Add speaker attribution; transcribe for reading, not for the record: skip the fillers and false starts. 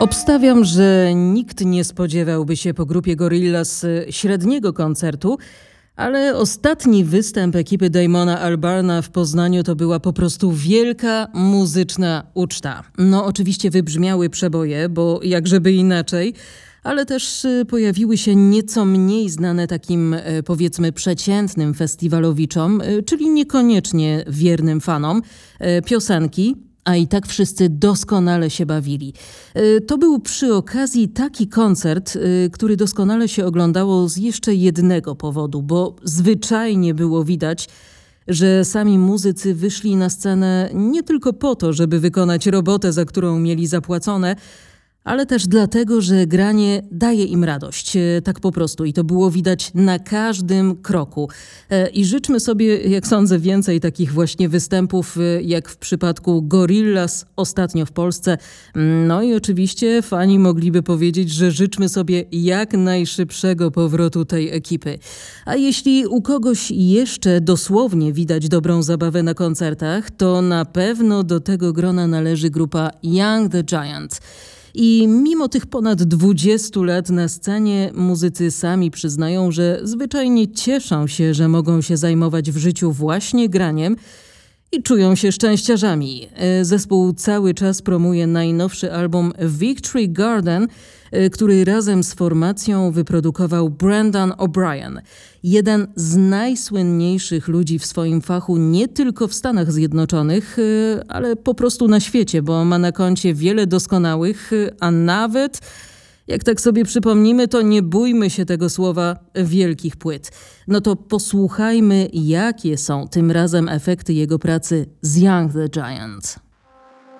Speaker 1: Obstawiam, że nikt nie spodziewałby się po grupie Gorillaz średniego koncertu, ale ostatni występ ekipy Damona Albarna w Poznaniu to była po prostu wielka muzyczna uczta. No oczywiście wybrzmiały przeboje, bo jakżeby inaczej, ale też pojawiły się nieco mniej znane takim powiedzmy przeciętnym festiwalowiczom, czyli niekoniecznie wiernym fanom, piosenki. A i tak wszyscy doskonale się bawili. To był przy okazji taki koncert, który doskonale się oglądało z jeszcze jednego powodu, bo zwyczajnie było widać, że sami muzycy wyszli na scenę nie tylko po to, żeby wykonać robotę, za którą mieli zapłacone, ale też dlatego, że granie daje im radość, tak po prostu. I to było widać na każdym kroku. I życzmy sobie, jak sądzę, więcej takich właśnie występów, jak w przypadku Gorillaz ostatnio w Polsce. No i oczywiście fani mogliby powiedzieć, że życzmy sobie jak najszybszego powrotu tej ekipy. A jeśli u kogoś jeszcze dosłownie widać dobrą zabawę na koncertach, to na pewno do tego grona należy grupa Young the Giant. I mimo tych ponad 20 lat na scenie muzycy sami przyznają, że zwyczajnie cieszą się, że mogą się zajmować w życiu właśnie graniem i czują się szczęściarzami. Zespół cały czas promuje najnowszy album Victory Garden, który razem z formacją wyprodukował Brendan O'Brien. Jeden z najsłynniejszych ludzi w swoim fachu nie tylko w Stanach Zjednoczonych, ale po prostu na świecie, bo ma na koncie wiele doskonałych, a nawet, jak tak sobie przypomnimy, to nie bójmy się tego słowa, wielkich płyt. No to posłuchajmy, jakie są tym razem efekty jego pracy z Young the Giant.